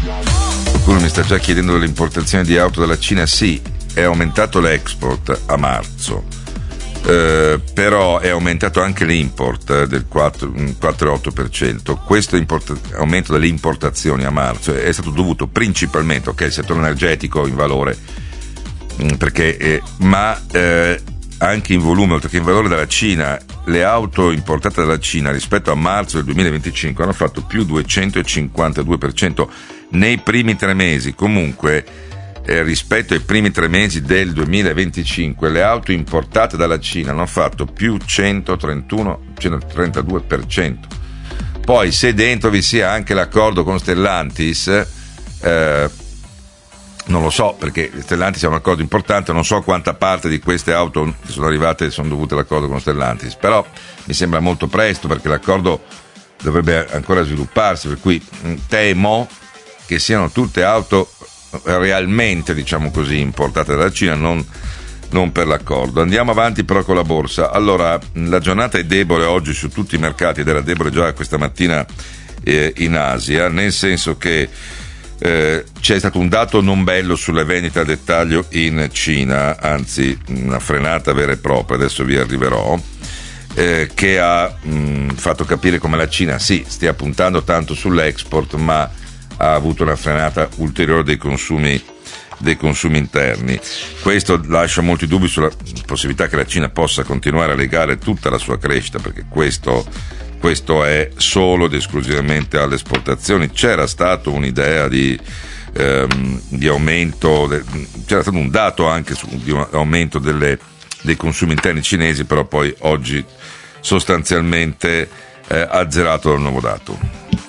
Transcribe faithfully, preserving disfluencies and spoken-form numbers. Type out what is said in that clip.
Qualcuno mi sta già chiedendo dell'importazione di auto dalla Cina. Sì, è aumentato l'export a marzo, eh, però è aumentato anche l'import del quattro virgola otto per cento. Questo import- aumento delle importazioni a marzo è stato dovuto principalmente, ok, il settore energetico in valore, perché eh, ma eh, anche in volume oltre che in valore dalla Cina. Le auto importate dalla Cina rispetto a marzo del duemilaventicinque hanno fatto più duecentocinquantadue per cento nei primi tre mesi. Comunque eh, rispetto ai primi tre mesi del duemilaventicinque le auto importate dalla Cina hanno fatto più centotrentuno centotrentadue per cento. Poi se dentro vi sia anche l'accordo con Stellantis, eh, non lo so, perché Stellantis è un accordo importante, non so quanta parte di queste auto che sono arrivate sono dovute all'accordo con Stellantis, però mi sembra molto presto perché l'accordo dovrebbe ancora svilupparsi, per cui temo che siano tutte auto realmente, diciamo così, importate dalla Cina, non, non per l'accordo. Andiamo avanti però con la borsa. Allora, la giornata è debole oggi su tutti i mercati ed era debole già questa mattina eh, in Asia, nel senso che Eh, c'è stato un dato non bello sulle vendite a dettaglio in Cina, anzi una frenata vera e propria, adesso vi arriverò, eh, che ha mh, fatto capire come la Cina sì stia puntando tanto sull'export ma ha avuto una frenata ulteriore dei consumi dei consumi interni. Questo lascia molti dubbi sulla possibilità che la Cina possa continuare a legare tutta la sua crescita, perché questo questo è solo ed esclusivamente alle esportazioni. C'era stato un'idea di, ehm, di aumento, de, c'era stato un dato anche su, di un aumento delle, dei consumi interni cinesi, però poi oggi sostanzialmente eh, azzerato dal nuovo dato.